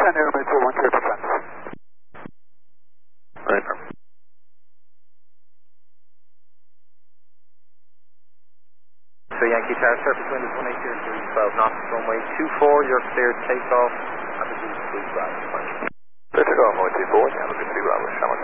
airway 210 percent. Right. So Yankee Tower, surface wind is 180 degrees 12 knots, runway 24, you're cleared takeoff, and the boost is right. Let's go on runway 24, yeah, looking to Bravo,